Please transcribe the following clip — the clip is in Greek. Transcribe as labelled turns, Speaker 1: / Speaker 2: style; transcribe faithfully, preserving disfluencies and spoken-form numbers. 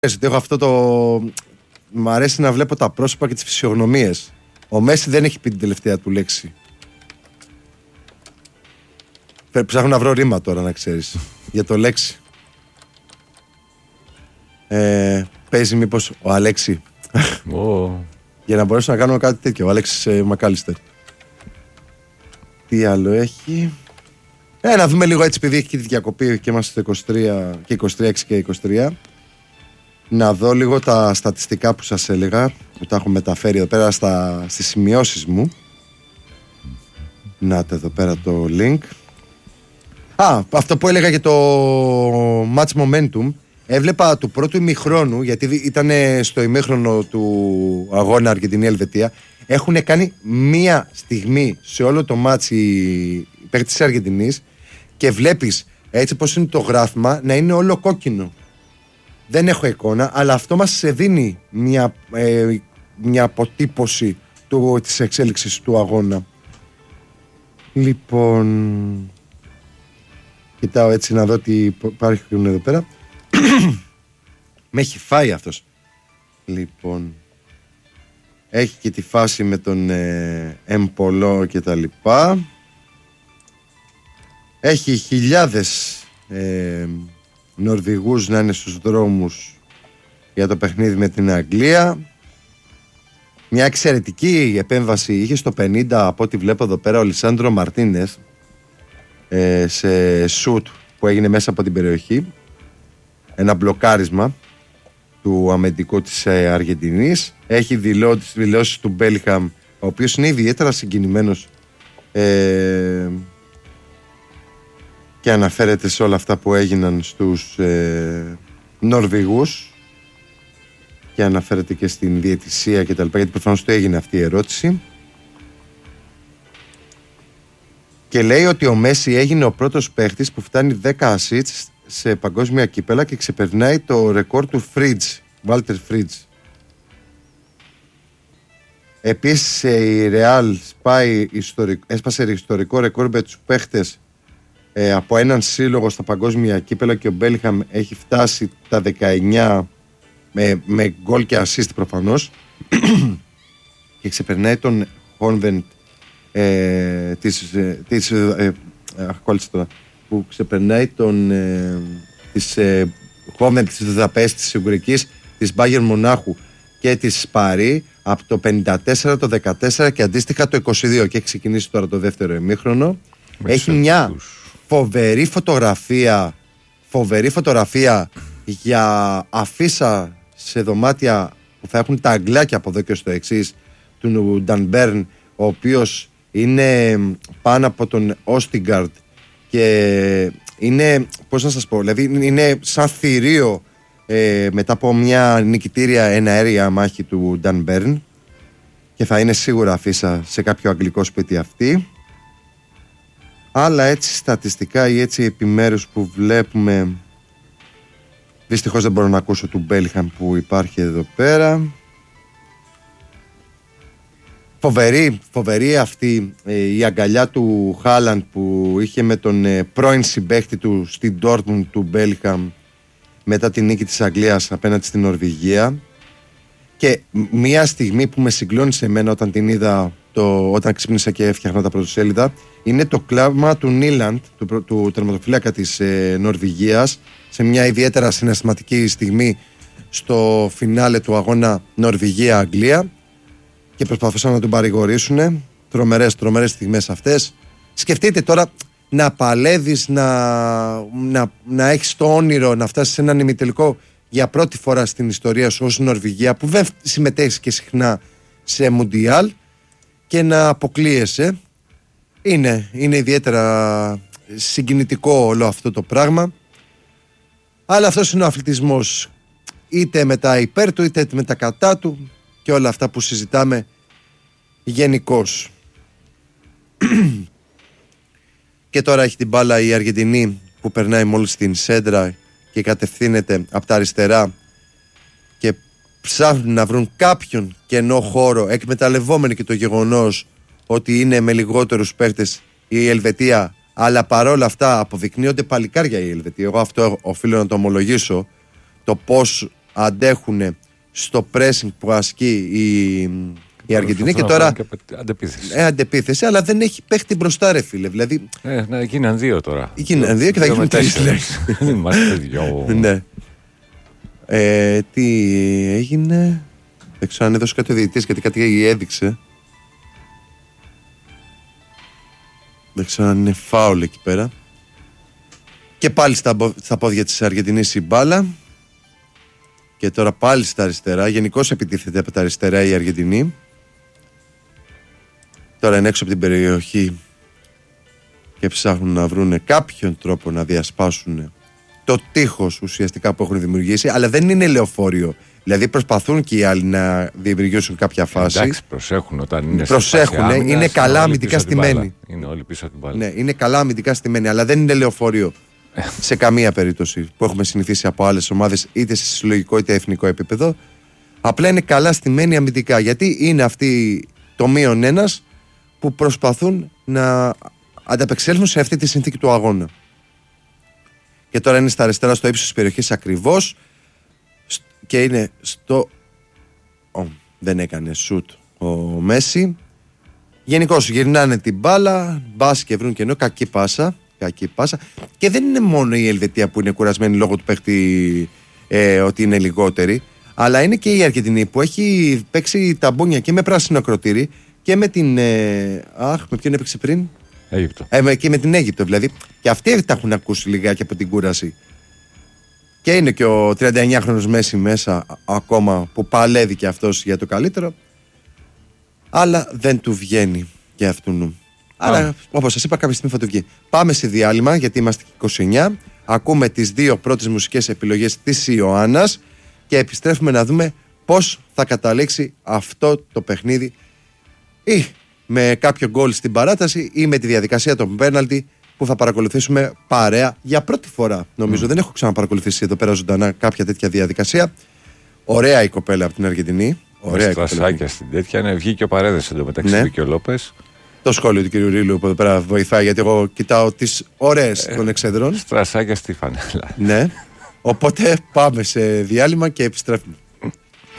Speaker 1: Έχω αυτό το... Μ' αρέσει να βλέπω τα πρόσωπα και τις φυσιογνωμίες. Ο Μέση δεν έχει πει την τελευταία του λέξη. Ψάχνω να βρω ρήμα τώρα, να ξέρεις, για το λέξη. Ε, παίζει μήπως ο Αλέξη.
Speaker 2: Oh.
Speaker 1: Για να μπορέσω να κάνω κάτι τέτοιο. Ο Αλέξης ε, Μακάλιστερ. Τι άλλο έχει. Ε, να δούμε λίγο έτσι, επειδή έχει και τη διακοπή και είμαστε στο είκοσι τρία και είκοσι τρία έξι και είκοσι τρία. Να δω λίγο τα στατιστικά που σας έλεγα, που τα έχω μεταφέρει εδώ πέρα στα, στις σημειώσεις μου. Να το εδώ πέρα το link. Α, αυτό που έλεγα για το match momentum. Έβλεπα του πρώτου ημιχρόνου, γιατί ήταν στο ημίχρονο του αγώνα Αργεντινή-Ελβετία. Έχουν κάνει μία στιγμή σε όλο το match υπέρ της Αργεντινής και βλέπεις έτσι πως είναι το γράφημα να είναι όλο κόκκινο. Δεν έχω εικόνα, αλλά αυτό μας δίνει μια, ε, μια αποτύπωση του, της εξέλιξης του αγώνα. Λοιπόν, κοιτάω έτσι να δω τι υπάρχουν εδώ πέρα. Με έχει φάει αυτός. Λοιπόν, έχει και τη φάση με τον ε, Εμπολό και τα λοιπά. Έχει χιλιάδες ε, Νορβηγούς να είναι στους δρόμους για το παιχνίδι με την Αγγλία. Μια εξαιρετική επέμβαση είχε στο πενήντα, από ό,τι βλέπω εδώ πέρα, ο Λισάνδρο Μαρτίνες ε, σε σουτ που έγινε μέσα από την περιοχή. Ένα μπλοκάρισμα του αμυντικού της ε, Αργεντινής. Έχει δηλώσεις, δηλώσεις του Μπέλιχαμ, ο οποίος είναι ιδιαίτερα συγκινημένος ε, και αναφέρεται σε όλα αυτά που έγιναν στους ε, Νορβηγούς και αναφέρεται και στην διαιτησία και τα λοιπά, γιατί προφανώς του έγινε αυτή η ερώτηση. Και λέει ότι ο Μέση έγινε ο πρώτος παίχτης που φτάνει δέκα assists σε παγκόσμια κύπελα και ξεπερνάει το ρεκόρ του Φρίτζ, Βάλτερ Φρίτζ. Επίσης η Ρεάλ έσπασε ιστορικό ρεκόρ με τους παίχτες ε, από έναν σύλλογο στα παγκόσμια κύπελα και ο Μπέλιχαμ έχει φτάσει τα δεκαεννιά με, με γκολ και assist προφανώς και ξεπερνάει τον Χόνβεντ ε, της, ε, της ε, ε, τώρα, που ξεπερνάει τον ε, της ε, Χόνβεντ της Βουδαπέστης της Ουγγρικής, της Μπάγερν Μονάχου και της Παρί από το πενήντα τέσσερα, το δεκατέσσερα και αντίστοιχα το είκοσι δύο, και έχει ξεκινήσει τώρα το δεύτερο ημίχρονο. Έχει μια φοβερή φωτογραφία φοβερή φωτογραφία για αφίσα σε δωμάτια που θα έχουν τα αγγλάκια από εδώ και στο εξής του Ντανμπέρν, ο οποίος είναι πάνω από τον Όστιγκαρντ και είναι, πώς να σας πω, δηλαδή είναι σαν θηρίο ε, μετά από μια νικητήρια εναέρια μάχη του Ντανμπέρν, και θα είναι σίγουρα αφίσα σε κάποιο αγγλικό σπίτι αυτή. Άλλα έτσι στατιστικά ή έτσι επιμέρους που βλέπουμε, δυστυχώς δεν μπορώ να ακούσω του Μπέλιχαμ που υπάρχει εδώ πέρα. Φοβερή, φοβερή αυτή ε, η αγκαλιά του Χάλαντ που είχε με τον ε, πρώην συμπαίχτη του στην Ντόρτμουντ του Μπέλιχαμ μετά τη νίκη της Αγγλίας απέναντι στην Νορβηγία. Και μια στιγμή που με συγκλώνησε εμένα όταν την είδα, το, όταν ξύπνησα και έφτιαχνα τα πρωτοσέλιδα, είναι το κλάμα του Νίλαντ, του, του τερματοφύλακα της ε, Νορβηγίας, σε μια ιδιαίτερα συναισθηματική στιγμή στο φινάλε του αγώνα Νορβηγία-Αγγλία, και προσπαθούσαν να τον παρηγορήσουν. Τρομερές, τρομερές στιγμές αυτές. Σκεφτείτε τώρα να παλεύεις, να, να, να έχεις το όνειρο να φτάσεις σε έναν ημιτελικό για πρώτη φορά στην ιστορία σου ως Νορβηγία, που δεν συμμετέχεις και συχνά σε Μουντιάλ, και να αποκλείεσαι. Είναι, είναι ιδιαίτερα συγκινητικό όλο αυτό το πράγμα. Αλλά αυτός είναι ο αθλητισμός, είτε με τα υπέρ του είτε με τα κατά του και όλα αυτά που συζητάμε γενικώς. Και τώρα έχει την μπάλα η Αργεντινή που περνάει μόλις την σέντρα και κατευθύνεται από τα αριστερά και ψάχνουν να βρουν κάποιον κενό χώρο, εκμεταλλευόμενοι και το γεγονός ότι είναι με λιγότερους παίκτες η Ελβετία, αλλά παρόλα αυτά αποδεικνύονται παλικάρια η Ελβετία. Εγώ αυτό οφείλω να το ομολογήσω, το πώς αντέχουν στο pressing που ασκεί η, η Αργεντινή και τώρα
Speaker 2: και αντεπίθεση.
Speaker 1: Ε, αντεπίθεση, αλλά δεν έχει παίχτη μπροστά, ρε φίλε. Δηλαδή,
Speaker 2: ε, να γίναν δύο τώρα.
Speaker 1: Γίναν δύο και θα γίνουν τρεις.
Speaker 2: Είμαστε δυο.
Speaker 1: Ναι. Ε, τι έγινε? Δεν ξέρω αν έδωσε κάτι ο διαιτητής, γιατί κάτι έδειξε. Δεν ξέρω αν είναι φάουλ εκεί πέρα. Και πάλι στα, στα πόδια της Αργεντινής η μπάλα. Και τώρα πάλι στα αριστερά. Γενικώς επιτίθεται από τα αριστερά η Αργεντινή. Τώρα είναι έξω από την περιοχή και ψάχνουν να βρουν κάποιον τρόπο να διασπάσουν το τείχος ουσιαστικά που έχουν δημιουργήσει. Αλλά δεν είναι λεωφόριο. Δηλαδή προσπαθούν και οι άλλοι να δημιουργήσουν κάποια φάση.
Speaker 2: Εντάξει, προσέχουν όταν είναι
Speaker 1: προσέχουν,
Speaker 2: άμυνας,
Speaker 1: είναι καλά αμυντικά στημένοι.
Speaker 2: Είναι όλοι πίσω από την μπάλα.
Speaker 1: Ναι, είναι καλά αμυντικά στημένοι, αλλά δεν είναι λεωφορείο σε καμία περίπτωση που έχουμε συνηθίσει από άλλες ομάδες, είτε σε συλλογικό είτε εθνικό επίπεδο. Απλά είναι καλά στημένοι αμυντικά, γιατί είναι αυτοί το μείον ένας που προσπαθούν να ανταπεξέλθουν σε αυτή τη συνθήκη του αγώνα. Και τώρα είναι στα αριστερά, στο ύψος της περιοχής ακριβώς, και είναι στο... Oh, δεν έκανε σουτ ο Μέση. Γενικώς γυρνάνε την μπάλα, μπας και βρουν κενό, κακή πάσα, κακή πάσα. Και δεν είναι μόνο η Ελβετία που είναι κουρασμένη λόγω του παίχτη ε, ότι είναι λιγότερη, αλλά είναι και η Αργεντινή που έχει παίξει ταμπούνια και με πράσινο ακροτήρι και με την... Ε, αχ, με ποιον έπαιξε πριν?
Speaker 2: Αίγυπτο.
Speaker 1: Ε, και με την Αίγυπτο δηλαδή. Και αυτοί τα έχουν ακούσει λιγάκι από την κούραση. Και είναι και ο τριανταεννιάχρονος Μέση μέσα ακόμα που παλεύει και αυτός για το καλύτερο. Αλλά δεν του βγαίνει και αυτού. Άρα, όπως σας είπα, κάποια στιγμή θα του βγει. Πάμε σε διάλειμμα, γιατί είμαστε είκοσι εννιά. Ακούμε τις δύο πρώτες μουσικές επιλογές της Ιωάννας και επιστρέφουμε να δούμε πώς θα καταλήξει αυτό το παιχνίδι, ή με κάποιο γκολ στην παράταση ή με τη διαδικασία των πέναλτι που θα παρακολουθήσουμε παρέα για πρώτη φορά. Νομίζω mm. δεν έχω ξαναπαρακολουθήσει εδώ πέρα ζωντανά κάποια τέτοια διαδικασία. Ωραία η κοπέλα από την Αργεντινή. Ωραία η
Speaker 2: κοπέλα. Στην τέτοια, ναι, βγήκε ο Παρέδες εντωμεταξύ,
Speaker 1: ναι.
Speaker 2: Και ο Λόπες.
Speaker 1: Το σχόλιο του κ. Ρίλου που εδώ πέρα βοηθάει, γιατί εγώ κοιτάω τις ωραίες ε, των εξέδρων.
Speaker 2: Στρασάκια στη φανέλα.
Speaker 1: Ναι. Οπότε πάμε σε διάλειμμα και επιστρέφουμε.